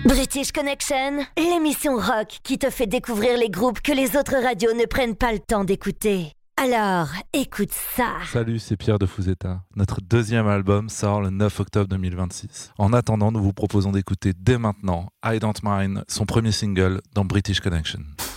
British Connection, l'émission rock qui te fait découvrir les groupes que les autres radios ne prennent pas le temps d'écouter. Alors, écoute ça. Salut, c'est Pierre de Fuzeta. Notre deuxième album sort le 9 octobre 2026. En attendant, nous vous proposons d'écouter dès maintenant I Don't Mind, son premier single dans British Connection.